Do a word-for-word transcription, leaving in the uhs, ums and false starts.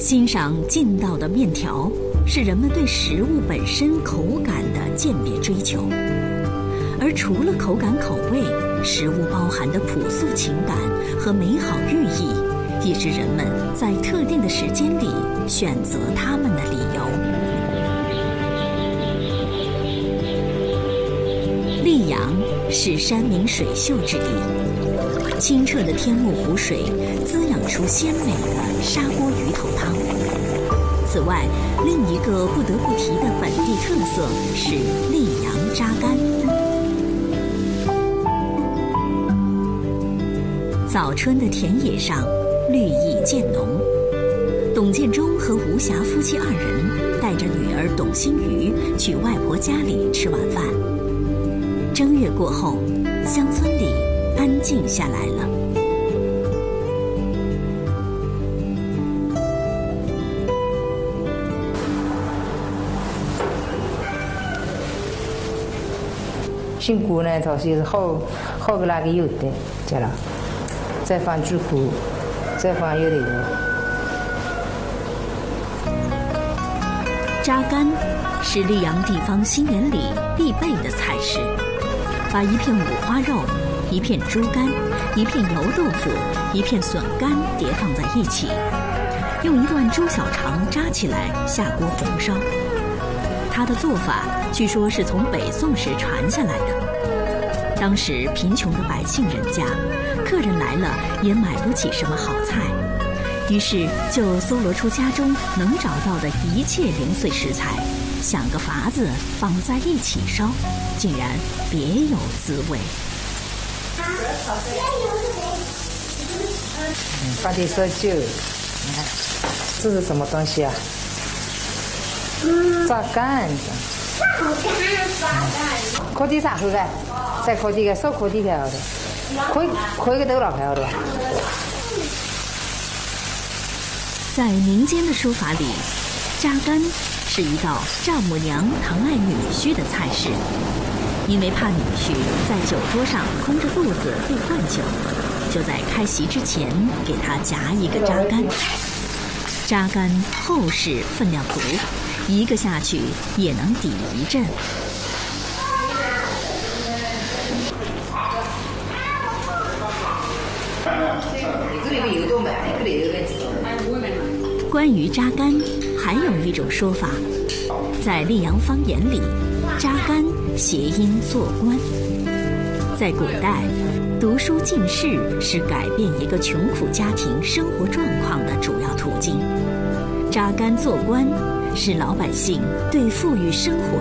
欣赏劲道的面条，是人们对食物本身口感的鉴别追求。而除了口感口味，食物包含的朴素情感和美好寓意，也是人们在特定的时间里选择它们的理由。溧阳是山明水秀之地，清澈的天目湖水滋养出鲜美的砂锅鱼头汤。此外，另一个不得不提的本地特色是溧阳扎干。早春的田野上，绿意渐浓。董建中和吴霞夫妻二人带着女儿董欣瑜去外婆家里吃晚饭。正月过后，乡村里安静下来了。 新菇呢，它是好好个那个油的，知道？再放猪骨，再放油里头。 扎干是溧阳地方新年里必备的菜式，把一片五花肉、一片猪肝、一片油豆腐、一片笋干叠放在一起，用一段猪小肠扎起来下锅红烧。它的做法据说是从北宋时传下来的。当时贫穷的百姓人家，客人来了也买不起什么好菜，于是就搜罗出家中能找到的一切零碎食材，想个法子绑在一起烧，竟然别有滋味。 嗯，放点烧酒，你看，这是什么东西啊？榨干。榨干，榨干。烤地啥口感？再烤地个烧烤地条的，可以可以个都老条的。 在民间的说法里，扎干是一道丈母娘疼爱女婿的菜式，因为怕女婿在酒桌上空着肚子会灌酒，就在开席之前给他夹一个扎干。扎干厚实，分量足，一个下去也能抵一阵。关于扎干，还有一种说法，在溧阳方言里，扎干谐音做官。在古代，读书进士是改变一个穷苦家庭生活状况的主要途径，扎干做官是老百姓对富裕生活